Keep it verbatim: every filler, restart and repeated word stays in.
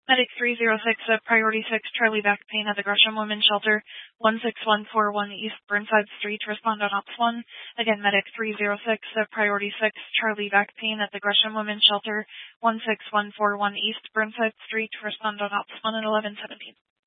Medic three zero six, uh, Priority six, Charlie back pain at the Gresham Women's Shelter, one six one four one East Burnside Street, respond on Ops one. Again, Medic three zero six, uh, Priority six, Charlie back pain at the Gresham Women's Shelter, one six one four one East Burnside Street, respond on Ops one and eleven seventeen.